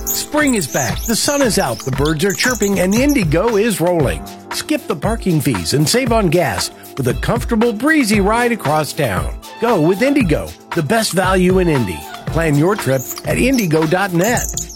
Spring is back, the sun is out, the birds are chirping, and Indigo is rolling. Skip the parking fees and save on gas with a comfortable, breezy ride across town. Go with Indigo, the best value in Indy. Plan your trip at Indigo.net.